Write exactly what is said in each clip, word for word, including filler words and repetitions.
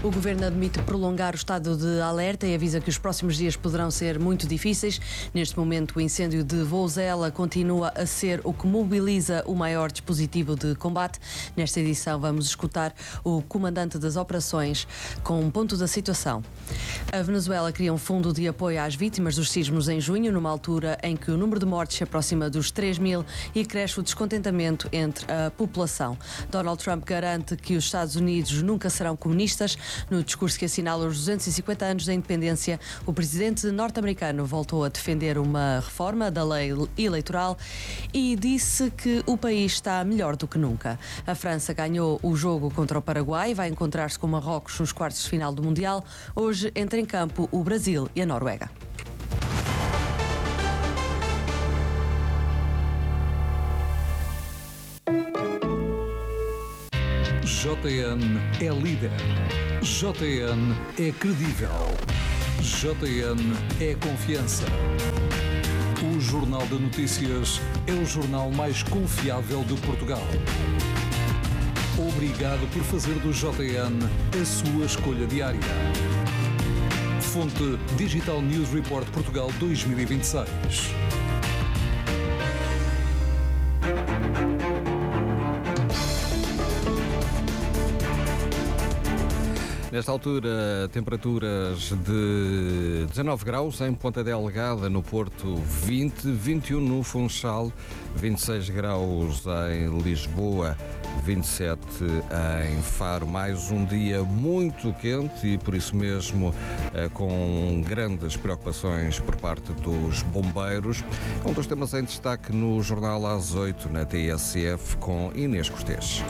O Governo admite prolongar o estado de alerta e avisa que os próximos dias poderão ser muito difíceis. Neste momento, o incêndio de Vouzela continua a ser o que mobiliza o maior dispositivo de combate. Nesta edição, vamos escutar o comandante das operações com um ponto da situação. A Venezuela cria um fundo de apoio às vítimas dos sismos em junho, numa altura em que o número de mortes se aproxima dos três mil e cresce o descontentamento entre a população. Donald Trump garante que os Estados Unidos nunca serão comunistas. No discurso que assinala os duzentos e cinquenta anos da independência, o presidente norte-americano voltou a defender uma reforma da lei eleitoral e disse que o país está melhor do que nunca. A França ganhou o jogo contra o Paraguai e vai encontrar-se com Marrocos nos quartos de final do Mundial. Hoje entra em campo o Brasil e a Noruega. J N é líder. J N é credível. J N é confiança. O Jornal de Notícias é o jornal mais confiável de Portugal. Obrigado por fazer do J N a sua escolha diária. Fonte Digital News Report Portugal dois mil e vinte e seis. Nesta altura, temperaturas de dezanove graus em Ponta Delgada, no Porto vinte, vinte e um no Funchal, vinte e seis graus em Lisboa, vinte e sete em Faro. Mais um dia muito quente e, por isso mesmo, com grandes preocupações por parte dos bombeiros. É um dos temas em destaque no Jornal às oito, na T S F, com Inês Cortês.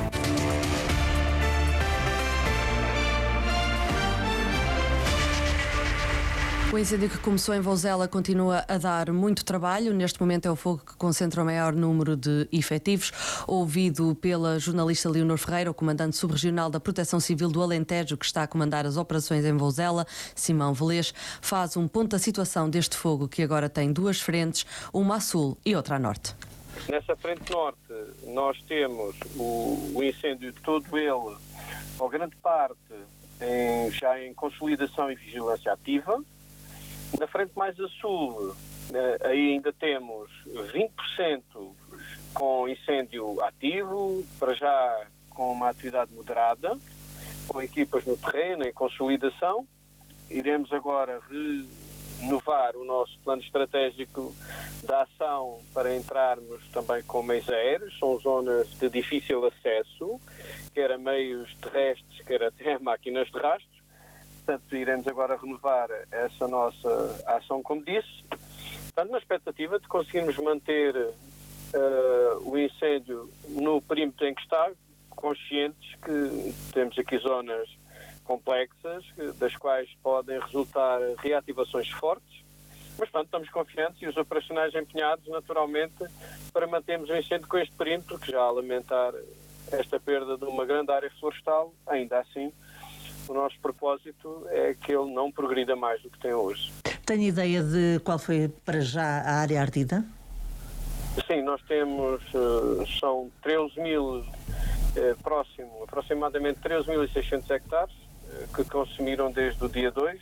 O incêndio que começou em Vouzela continua a dar muito trabalho. Neste momento é o fogo que concentra o maior número de efetivos. Ouvido pela jornalista Leonor Ferreira, o comandante subregional da Proteção Civil do Alentejo, que está a comandar as operações em Vouzela, Simão Velês, faz um ponto da situação deste fogo, que agora tem duas frentes, uma a sul e outra a norte. Nessa frente norte nós temos o, o incêndio todo ele, ou grande parte, em, já em consolidação e vigilância ativa. Na frente mais a sul, aí ainda temos vinte por cento com incêndio ativo, para já com uma atividade moderada, com equipas no terreno, em consolidação. Iremos agora renovar o nosso plano estratégico de ação para entrarmos também com meios aéreos. São zonas de difícil acesso, quer a meios terrestres, quer até a máquinas de rastro. Portanto, iremos agora renovar essa nossa ação, como disse. Portanto, na expectativa de conseguirmos manter uh, o incêndio no perímetro em que está, conscientes que temos aqui zonas complexas, das quais podem resultar reativações fortes. Mas, portanto, estamos confiantes e os operacionais empenhados, naturalmente, para mantermos o incêndio com este perímetro, que já a lamentar esta perda de uma grande área florestal, ainda assim, o nosso propósito é que ele não progrida mais do que tem hoje. Tem ideia de qual foi para já a área ardida? Sim, nós temos, são treze mil, próximo, aproximadamente treze mil e seiscentos hectares que consumiram desde o dia dois.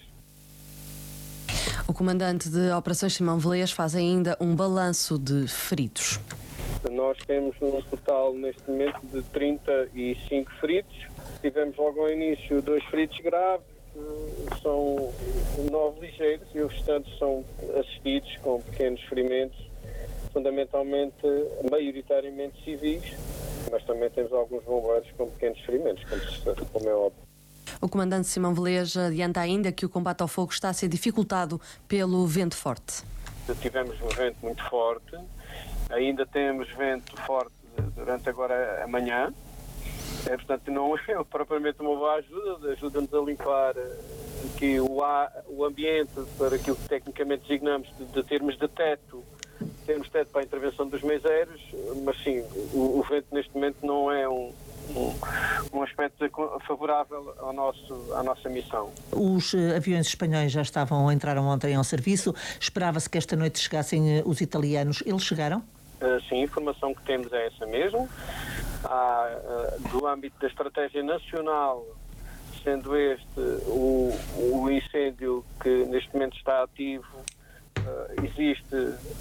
O comandante de Operações Simão Velês faz ainda um balanço de feridos. Nós temos um total neste momento de trinta e cinco feridos. Tivemos logo ao início dois feridos graves, são nove ligeiros e os restantes são assistidos com pequenos ferimentos, fundamentalmente, maioritariamente civis, mas também temos alguns bombeiros com pequenos ferimentos, como é óbvio. O comandante Simão Velês adianta ainda que o combate ao fogo está a ser dificultado pelo vento forte. Tivemos um vento muito forte, ainda temos vento forte durante agora a manhã. É, portanto, não é propriamente uma boa ajuda, ajuda-nos a limpar aqui o, ar, o ambiente para aquilo que tecnicamente designamos de, de termos de teto, termos teto para a intervenção dos meios aéreos, mas sim, o, o vento neste momento não é um, um, um aspecto favorável ao nosso, à nossa missão. Os uh, aviões espanhóis já estavam, entraram ontem ao serviço, esperava-se que esta noite chegassem uh, os italianos, eles chegaram? Uh, sim, a informação que temos é essa mesmo. Há, uh, do âmbito da estratégia nacional, sendo este o, o incêndio que neste momento está ativo. Uh, existe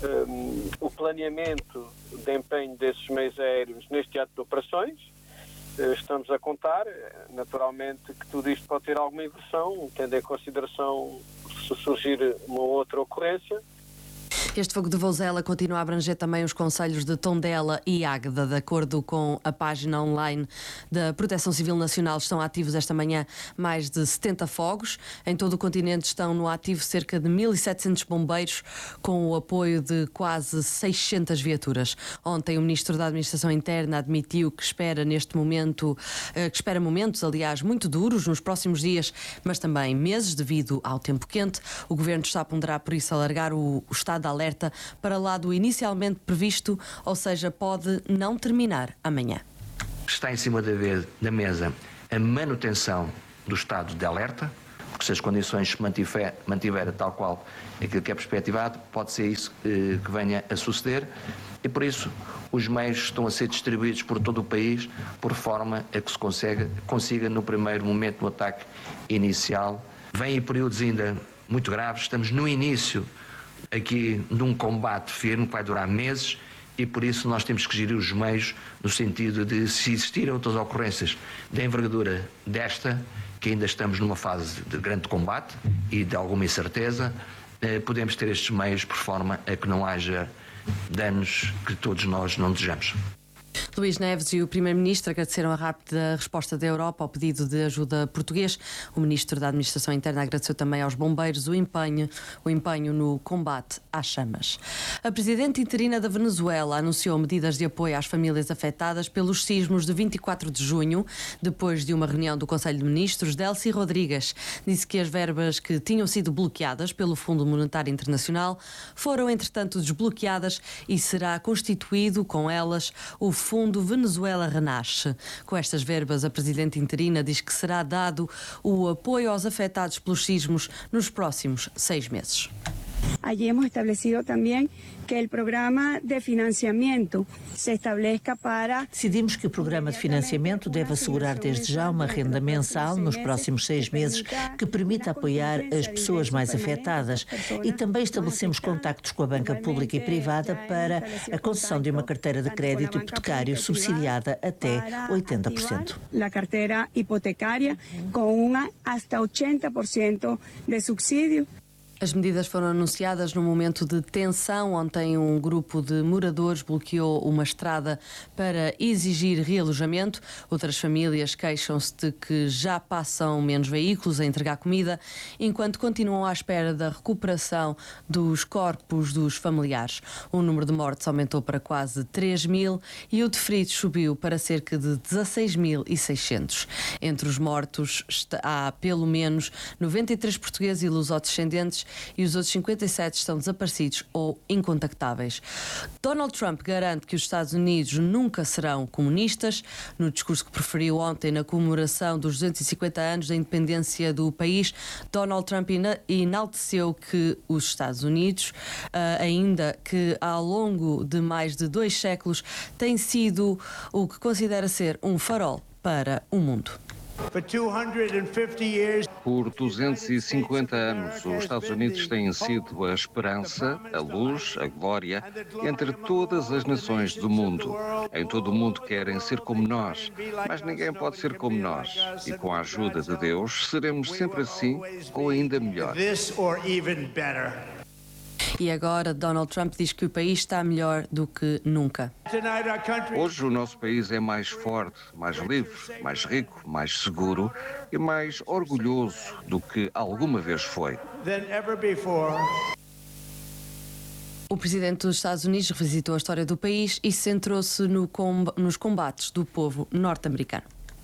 um, o planeamento de empenho desses meios aéreos neste teatro de operações. Uh, estamos a contar, naturalmente, que tudo isto pode ter alguma inversão, tendo em consideração se surgir uma outra ocorrência. Este fogo de Vouzela continua a abranger também os concelhos de Tondela e Águeda. De acordo com a página online da Proteção Civil Nacional, estão ativos esta manhã mais de setenta fogos. Em todo o continente estão no ativo cerca de mil e setecentos bombeiros, com o apoio de quase seiscentas viaturas. Ontem o Ministro da Administração Interna admitiu que espera neste momento, que espera momentos, aliás, muito duros nos próximos dias, mas também meses devido ao tempo quente. O Governo está a ponderar, por isso, alargar o, o estado de alerta para lá do inicialmente previsto, ou seja, pode não terminar amanhã. Está em cima da, vez, da mesa a manutenção do estado de alerta, porque se as condições se mantiver, mantiver tal qual aquilo que é perspectivado, pode ser isso eh, que venha a suceder, e por isso os meios estão a ser distribuídos por todo o país, por forma a que se consiga, consiga no primeiro momento, no ataque inicial. Vêm períodos ainda muito graves, estamos no início aqui num combate firme que vai durar meses, e por isso nós temos que gerir os meios no sentido de, se existirem outras ocorrências de envergadura desta, que ainda estamos numa fase de grande combate e de alguma incerteza, eh, podemos ter estes meios por forma a que não haja danos que todos nós não desejamos. Luís Neves e o Primeiro-Ministro agradeceram a rápida resposta da Europa ao pedido de ajuda português. O Ministro da Administração Interna agradeceu também aos bombeiros o empenho, o empenho no combate às chamas. A Presidente interina da Venezuela anunciou medidas de apoio às famílias afetadas pelos sismos de vinte e quatro de junho, depois de uma reunião do Conselho de Ministros. Delcy Rodrigues disse que as verbas que tinham sido bloqueadas pelo Fundo Monetário Internacional foram, entretanto, desbloqueadas e será constituído com elas o Fundo Venezuela Renasce. Com estas verbas, a Presidente interina diz que será dado o apoio aos afetados pelos sismos nos próximos seis meses. Allí hemos establecido también que el programa de financiamiento se establezca para... Decidimos que o programa de financiamento deve assegurar desde já uma renda mensal nos próximos seis meses que permita apoiar as pessoas mais afetadas, e também estabelecemos contactos com a banca pública e privada para a concessão de uma carteira de crédito hipotecário subsidiada até oitenta por cento. A carteira hipotecária com uma hasta oitenta por cento de subsídio. As medidas foram anunciadas num momento de tensão. Ontem um grupo de moradores bloqueou uma estrada para exigir realojamento. Outras famílias queixam-se de que já passam menos veículos a entregar comida, enquanto continuam à espera da recuperação dos corpos dos familiares. O número de mortes aumentou para quase três mil e o de feridos subiu para cerca de dezasseis mil e seiscentos. Entre os mortos há pelo menos noventa e três portugueses e lusodescendentes, e os outros cinquenta e sete estão desaparecidos ou incontactáveis. Donald Trump garante que os Estados Unidos nunca serão comunistas. No discurso que proferiu ontem na comemoração dos duzentos e cinquenta anos da independência do país, Donald Trump enalteceu que os Estados Unidos, ainda que ao longo de mais de dois séculos, têm sido o que considera ser um farol para o mundo. Por duzentos e cinquenta anos, os Estados Unidos têm sido a esperança, a luz, a glória entre todas as nações do mundo. Em todo o mundo querem ser como nós, mas ninguém pode ser como nós. E com a ajuda de Deus, seremos sempre assim ou ainda melhor. E agora Donald Trump diz que o país está melhor do que nunca. Hoje o nosso país é mais forte, mais livre, mais rico, mais seguro e mais orgulhoso do que alguma vez foi. O presidente dos Estados Unidos revisitou a história do país e centrou-se no comb- nos combates do povo norte-americano.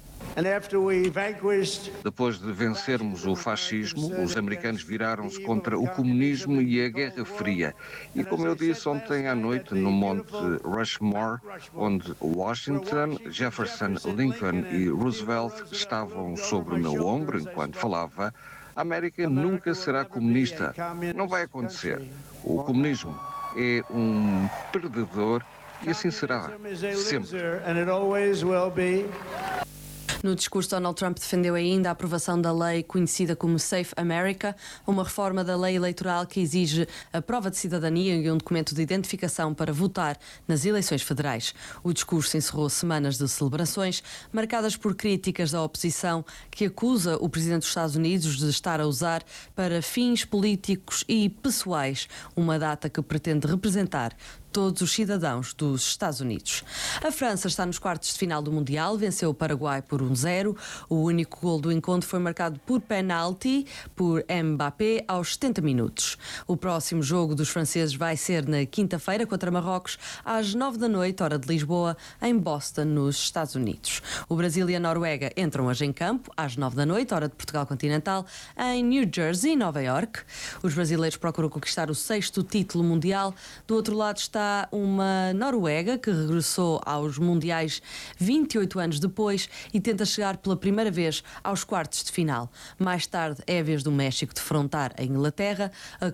Depois de vencermos o fascismo, os americanos viraram-se contra o comunismo e a Guerra Fria. E como eu disse ontem à noite no Monte Rushmore, onde Washington, Jefferson, Lincoln e Roosevelt estavam sobre o meu ombro enquanto falava, a América nunca será comunista. Não vai acontecer. O comunismo é um perdedor e assim será, sempre. No discurso, Donald Trump defendeu ainda a aprovação da lei conhecida como Safe America, uma reforma da lei eleitoral que exige a prova de cidadania e um documento de identificação para votar nas eleições federais. O discurso encerrou semanas de celebrações, marcadas por críticas da oposição, que acusa o presidente dos Estados Unidos de estar a usar para fins políticos e pessoais uma data que pretende representar todos os cidadãos dos Estados Unidos. A França está nos quartos de final do Mundial, venceu o Paraguai por um zero. O único gol do encontro foi marcado por penalti por Mbappé aos setenta minutos. O próximo jogo dos franceses vai ser na quinta-feira contra Marrocos, às nove da noite, hora de Lisboa, em Boston, nos Estados Unidos. O Brasil e a Noruega entram hoje em campo, às nove da noite, hora de Portugal continental, em New Jersey, Nova York. Os brasileiros procuram conquistar o sexto título mundial. Do outro lado está uma Noruega que regressou aos mundiais vinte e oito anos depois e tenta chegar pela primeira vez aos quartos de final. Mais tarde é a vez do México defrontar a Inglaterra. A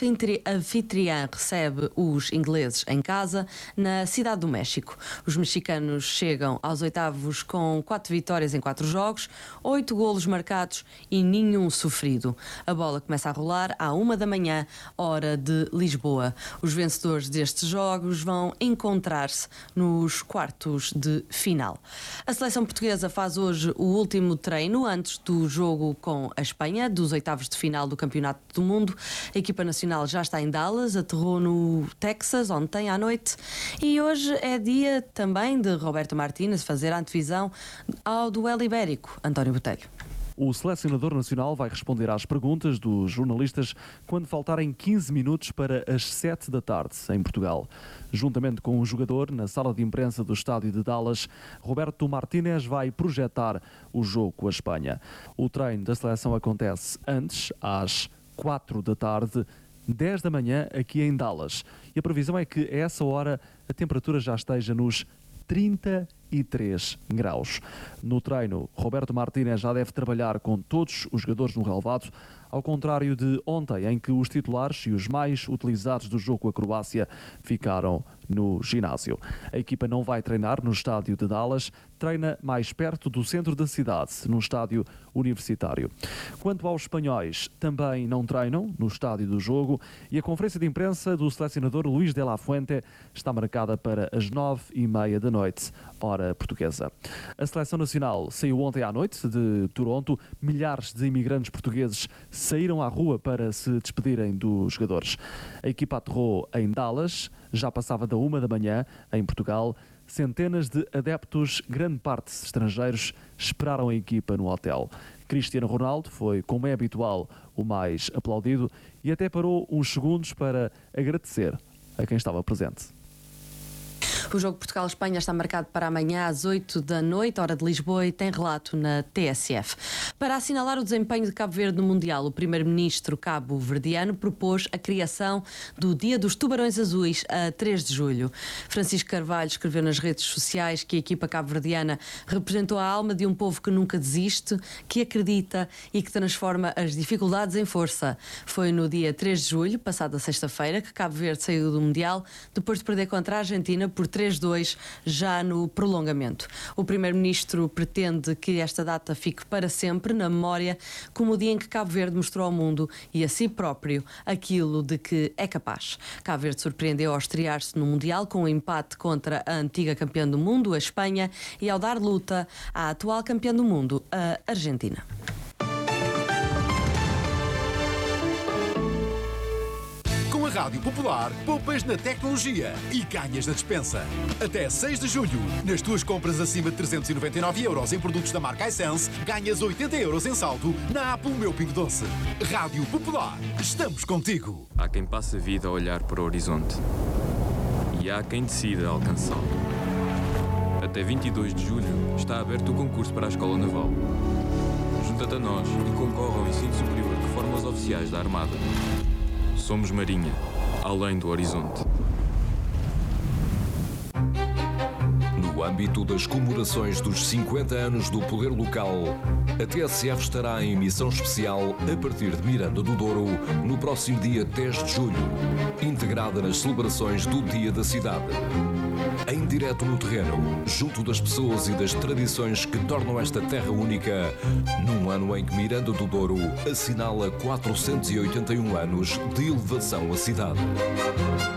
co-anfitriã recebe os ingleses em casa, na Cidade do México. Os mexicanos chegam aos oitavos com quatro vitórias em quatro jogos, oito golos marcados e nenhum sofrido. A bola começa a rolar à uma da manhã, hora de Lisboa. Os vencedores destes jogos vão encontrar-se nos quartos de final. A seleção portuguesa faz hoje o último treino antes do jogo com a Espanha, dos oitavos de final do Campeonato do Mundo. A equipa nacional já está em Dallas, aterrou no Texas ontem à noite e hoje é dia também de Roberto Martínez fazer a antevisão ao duelo ibérico. António Botelho. O selecionador nacional vai responder às perguntas dos jornalistas quando faltarem quinze minutos para as sete da tarde, em Portugal. Juntamente com um jogador, na sala de imprensa do estádio de Dallas, Roberto Martínez vai projetar o jogo com a Espanha. O treino da seleção acontece antes, às quatro da tarde, dez da manhã, aqui em Dallas. E a previsão é que, a essa hora, a temperatura já esteja nos trinta e três graus. No treino, Roberto Martínez já deve trabalhar com todos os jogadores no relvado, ao contrário de ontem, em que os titulares e os mais utilizados do jogo com a Croácia ficaram no ginásio. A equipa não vai treinar no estádio de Dallas, treina mais perto do centro da cidade, num estádio universitário. Quanto aos espanhóis, também não treinam no estádio do jogo e a conferência de imprensa do selecionador Luís de la Fuente está marcada para as nove e meia da noite, hora portuguesa. A seleção nacional saiu ontem à noite de Toronto. Milhares de imigrantes portugueses saíram à rua para se despedirem dos jogadores. A equipa aterrou em Dallas, já passava da uma da manhã, em Portugal. Centenas de adeptos, grande parte estrangeiros, esperaram a equipa no hotel. Cristiano Ronaldo foi, como é habitual, o mais aplaudido e até parou uns segundos para agradecer a quem estava presente. O jogo Portugal-Espanha está marcado para amanhã às oito da noite, hora de Lisboa, e tem relato na T S F. Para assinalar o desempenho de Cabo Verde no Mundial, o primeiro-ministro cabo-verdiano propôs a criação do Dia dos Tubarões Azuis a três de julho. Francisco Carvalho escreveu nas redes sociais que a equipa cabo-verdiana representou a alma de um povo que nunca desiste, que acredita e que transforma as dificuldades em força. Foi no dia três de julho, passada sexta-feira, que Cabo Verde saiu do Mundial, depois de perder contra a Argentina por três a dois, já no prolongamento. O primeiro-ministro pretende que esta data fique para sempre na memória, como o dia em que Cabo Verde mostrou ao mundo e a si próprio aquilo de que é capaz. Cabo Verde surpreendeu ao estrear-se no Mundial com um empate contra a antiga campeã do mundo, a Espanha, e ao dar luta à atual campeã do mundo, a Argentina. Com a Rádio Popular, poupas na tecnologia e ganhas na despensa. Até seis de julho, nas tuas compras acima de trezentos e noventa e nove euros em produtos da marca iSense, ganhas oitenta euros em saldo na app O Meu Pingo Doce. Rádio Popular, estamos contigo. Há quem passe a vida a olhar para o horizonte e há quem decida alcançá-lo. Até vinte e dois de julho está aberto o concurso para a Escola Naval. Junta-te a nós e concorre ao ensino superior de formas oficiais da Armada. Somos Marinha, além do horizonte. No âmbito das comemorações dos cinquenta anos do Poder Local, a T S F estará em missão especial a partir de Miranda do Douro no próximo dia dez de julho, integrada nas celebrações do Dia da Cidade. em direto no terreno, junto das pessoas e das tradições que tornam esta terra única, num ano em que Miranda do Douro assinala quatrocentos e oitenta e um anos de elevação à cidade.